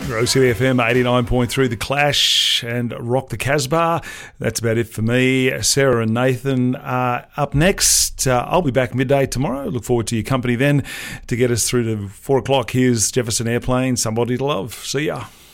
Rosie FM 89.3 The Clash and Rock the Casbah. That's about it for me. Sarah and Nathan are up next. I'll be back midday tomorrow. Look forward to your company then to get us through to 4 o'clock. Here's Jefferson Airplane, Somebody to Love. See ya.